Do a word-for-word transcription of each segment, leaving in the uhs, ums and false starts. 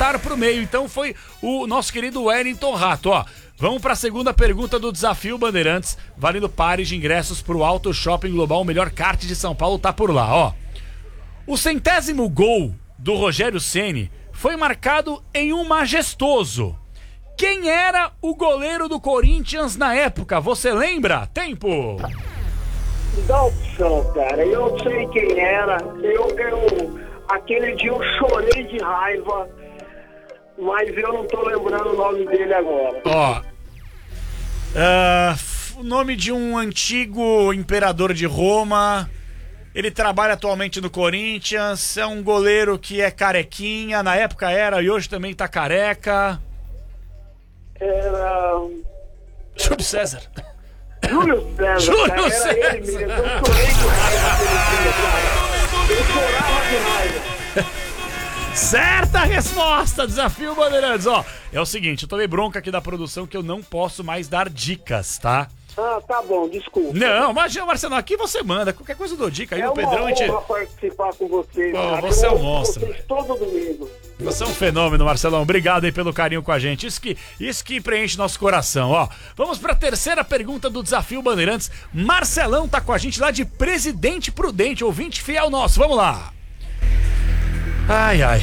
cortar pro meio. Então foi o nosso querido Wellington Rato, ó. Vamos para a segunda pergunta do Desafio Bandeirantes, valendo pares de ingressos pro Auto Shopping Global, o melhor kart de São Paulo tá por lá, ó. O centésimo gol do Rogério Ceni foi marcado em um majestoso. Quem era o goleiro do Corinthians na época? Você lembra? Tempo! Dá opção, cara. Eu sei quem era. Eu, eu, aquele dia eu chorei de raiva, mas eu não tô lembrando o nome dele agora. Ó, uh, o nome de um antigo imperador de Roma. Ele trabalha atualmente no Corinthians. É um goleiro que é carequinha. Na época era e hoje também tá careca. Era... Júlio César. Júlio César, Júlio cara, César. era ele mesmo. Eu chorei de raiva daquele dia, cara. Eu chorava de raiva. Certa resposta, Desafio Bandeirantes. Ó, é o seguinte, eu tomei bronca aqui da produção que eu não posso mais dar dicas, tá? Ah, tá bom, desculpa. Não, imagina, Marcelo, aqui você manda. Qualquer coisa eu dou dica aí, É o Pedrão... uma a gente... honra participar com vocês, Pô, cara. você Eu é um ouço monstro. Vocês todo domingo. Você é um fenômeno, Marcelão. Obrigado aí pelo carinho com a gente. Isso que, isso que preenche nosso coração, ó. Vamos pra terceira pergunta do Desafio Bandeirantes. Marcelão tá com a gente lá de Presidente Prudente, ouvinte fiel nosso. Vamos lá. Ai, ai.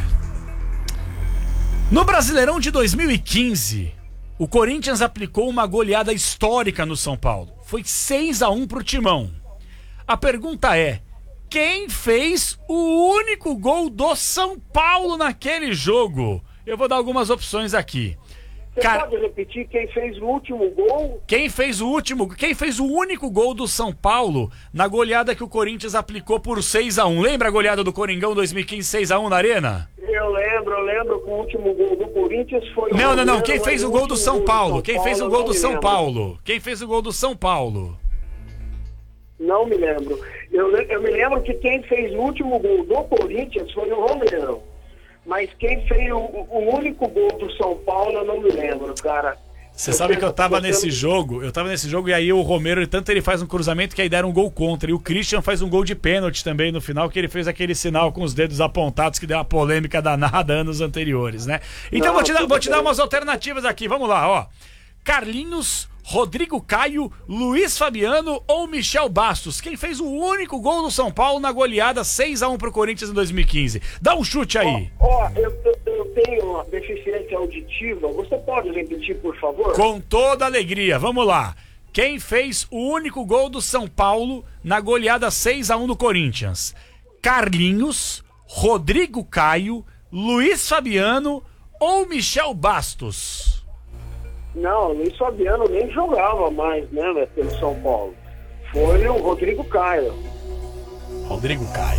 No Brasileirão de dois mil e quinze, o Corinthians aplicou uma goleada histórica no São Paulo. Foi seis a um pro Timão. A pergunta é: quem fez o único gol do São Paulo naquele jogo? Eu vou dar algumas opções aqui. Você Cara, pode repetir quem fez o último gol? quem fez o último, quem fez o único gol do São Paulo na goleada que o Corinthians aplicou por seis a um? Lembra a goleada do Coringão dois mil e quinze, seis a um na Arena? Eu lembro, eu lembro que o último gol do Corinthians foi... o Não, não, não. Romero, Quem fez mas o gol do último São Paulo? São Quem fez o Paulo, gol não do me São lembro. Paulo? Quem fez o gol do São Paulo? Não me lembro. Eu, le- eu me lembro que quem fez o último gol do Corinthians foi o Romero. Mas quem fez o, o único gol do São Paulo eu não me lembro, cara. Você sabe que eu tava tô nesse tendo- jogo, eu tava nesse jogo e aí o Romero, tanto ele faz um cruzamento que aí deram um gol contra, e o Christian faz um gol de pênalti também no final, que ele fez aquele sinal com os dedos apontados que deu uma polêmica danada anos anteriores, né? Então Não, vou te dar, tudo vou te dar bem. umas alternativas aqui, vamos lá, ó. Carlinhos, Rodrigo Caio, Luiz Fabiano ou Michel Bastos? Quem fez o único gol do São Paulo na goleada seis a um pro Corinthians em dois mil e quinze? Dá um chute aí. Ó, eu, eu, eu tenho uma deficiência auditiva. Você pode repetir, por favor? Com toda alegria, vamos lá. Quem fez o único gol do São Paulo na goleada seis a um do Corinthians? Carlinhos, Rodrigo Caio, Luiz Fabiano ou Michel Bastos? Não, o Luiz Fabiano nem jogava mais, né, velho, pelo São Paulo. Foi o Rodrigo Caio. Rodrigo Caio.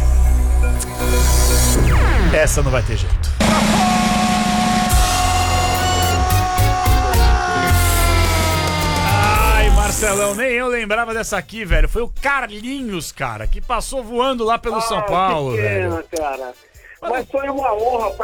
Essa não vai ter jeito. Ai, Marcelão, nem eu lembrava dessa aqui, velho. Foi o Carlinhos, cara, que passou voando lá pelo Ah, São Paulo, que pena, velho. cara. Mas foi uma honra